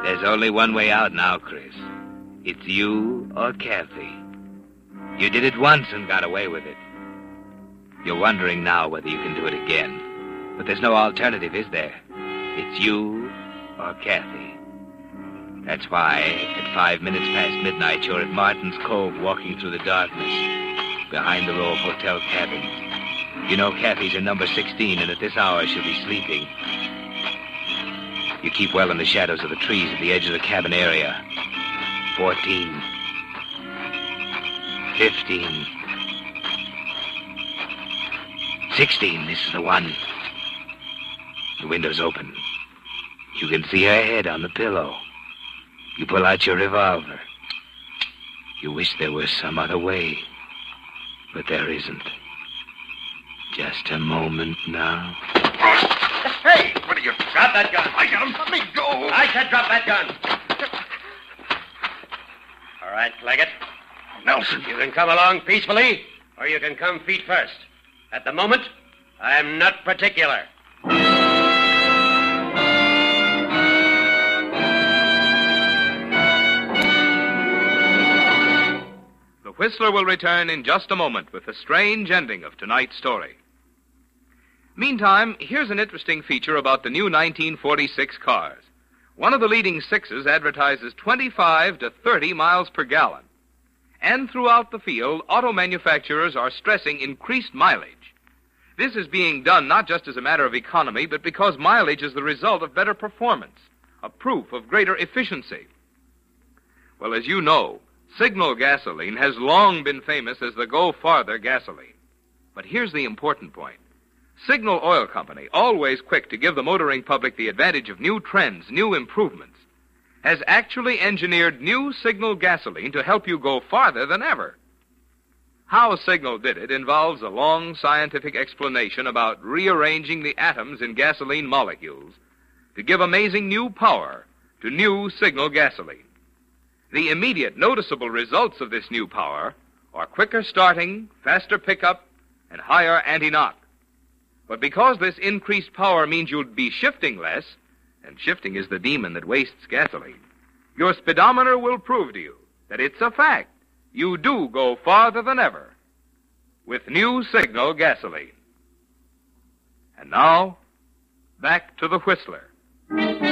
There's only one way out now, Chris. It's you or Kathy. You did it once and got away with it. You're wondering now whether you can do it again. But there's no alternative, is there? It's you or Kathy. That's why, at 5 minutes past midnight, you're at Martin's Cove walking through the darkness, behind the row of hotel cabins. You know Kathy's in number 16, and at this hour she'll be sleeping. You keep well in the shadows of the trees at the edge of the cabin area. 14. 15. 16, this is the one. The window's open. You can see her head on the pillow. You pull out your revolver. You wish there was some other way, but there isn't. Just a moment now. Hey, what are you... Drop that gun. I got him. Let me go. I said drop that gun. All right, Claggett. Nelson. You can come along peacefully, or you can come feet first. At the moment, I'm not particular. The Whistler will return in just a moment with the strange ending of tonight's story. Meantime, here's an interesting feature about the new 1946 cars. One of the leading sixes advertises 25 to 30 miles per gallon. And throughout the field, auto manufacturers are stressing increased mileage. This is being done not just as a matter of economy, but because mileage is the result of better performance, a proof of greater efficiency. Well, as you know, Signal gasoline has long been famous as the Go Farther gasoline. But here's the important point. Signal Oil Company, always quick to give the motoring public the advantage of new trends, new improvements, has actually engineered new Signal gasoline to help you go farther than ever. How Signal did it involves a long scientific explanation about rearranging the atoms in gasoline molecules to give amazing new power to new Signal gasoline. The immediate noticeable results of this new power are quicker starting, faster pickup, and higher anti-knock. But because this increased power means you'll be shifting less, and shifting is the demon that wastes gasoline, your speedometer will prove to you that it's a fact. You do go farther than ever with new Signal gasoline. And now, back to the Whistler.